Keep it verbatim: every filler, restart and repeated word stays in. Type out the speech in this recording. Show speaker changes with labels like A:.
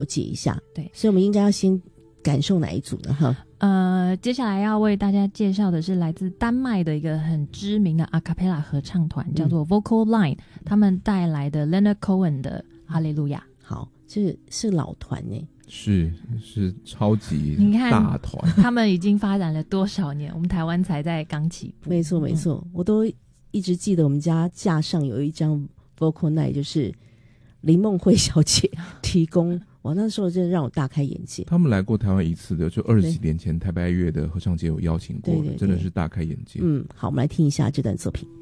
A: 解一下。
B: 对，
A: 所以我们应该要先感受哪一组呢？哈，
B: 呃，接下来要为大家介绍的是来自丹麦的一个很知名的 a cappella 合唱团，叫做 Vocal Line，、嗯、他们带来的 Leonard Cohen 的哈利路亚。
A: 好，这是老团呢，
C: 是是超级大团，
B: 他们已经发展了多少年？我们台湾才在刚起步。
A: 没错没错、嗯，我都一直记得我们家架上有一张 Vocal Night， 就是林梦慧小姐提供。哇，那时候真的让我大开眼界。
C: 他们来过台湾一次的，就二十几年前台北爱乐的合唱节有邀请过了，
A: 对对对，
C: 真的是大开眼界。
A: 嗯，好，我们来听一下这段作品。